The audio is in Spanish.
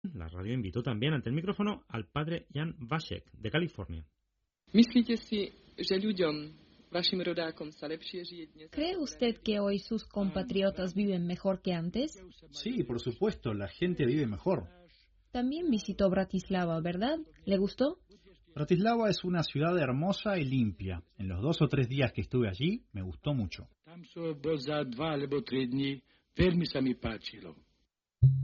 La radio invitó también ante el micrófono al padre Jan Vašek, de California. ¿Cree usted que hoy sus compatriotas viven mejor que antes? Sí, por supuesto, la gente vive mejor. También visitó Bratislava, ¿verdad? ¿Le gustó? Bratislava es una ciudad hermosa y limpia. En los 2 o 3 días que estuve allí, me gustó mucho. Tam so bo za 2 alebo 3 dní veľmi sa mi páčilo.